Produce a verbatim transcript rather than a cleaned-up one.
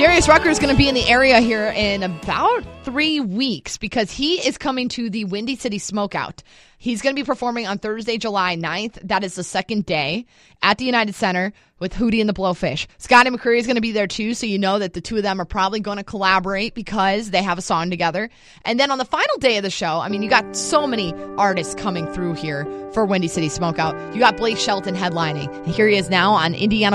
Darius Rucker is going to be in the area here in about three weeks because he is coming to the Windy City Smokeout. He's going to be performing on Thursday, July ninth. That is the second day at the United Center with Hootie and the Blowfish. Scotty McCreery is going to be there too, so you know that the two of them are probably going to collaborate because they have a song together. And then on the final day of the show, I mean, you got so many artists coming through here for Windy City Smokeout. You got Blake Shelton headlining. And here he is now on Indiana